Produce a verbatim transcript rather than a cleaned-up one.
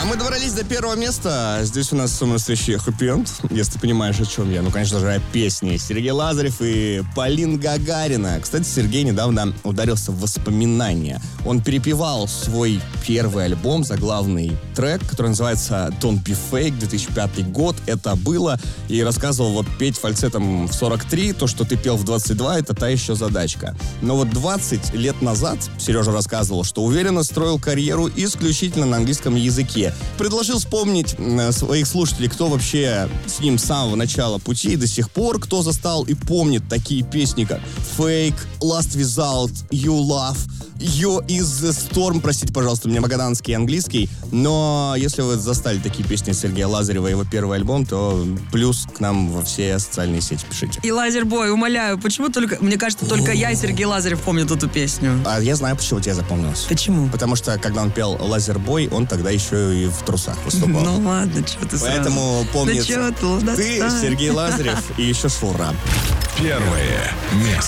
мы добрались до первого места. Здесь у нас самый настоящий хэппи-энд, если ты понимаешь, о чем я. Ну, конечно же, о песне Сергей Лазарев и Полина Гагарина. Кстати, Сергей недавно ударился в воспоминания. Он перепевал свой первый альбом, заглавный трек, который называется «Don't Be Fake», две тысячи пятый год. Это было. И рассказывал, вот петь фальцетом в сорок три, то, что ты пел в двадцать два, это та еще задачка. Но вот двадцать лет назад Сережа рассказывал, что уверенно строил карьеру исключительно на английском языке. Предложил вспомнить своих слушателей, кто вообще с ним с самого начала пути и до сих пор, кто застал и помнит такие песни, как «Fake», «Last Without», «You Love», «You is the Storm», простите, пожалуйста, у меня магаданский и английский, но если вы застали такие песни Сергея Лазарева и его первый альбом, то плюс к нам во все социальные сети пишите. И Лазербой, умоляю, почему только, мне кажется, только я и Сергей Лазарев помнят эту песню. А я знаю, почему тебе запомнилось. Почему? Потому что, когда он пел «Лазербой», он тогда еще и в трусах выступал. Ну ладно, что ты сразу. Поэтому помнит ты, ты, Сергей Лазарев и еще Шура. Первое место.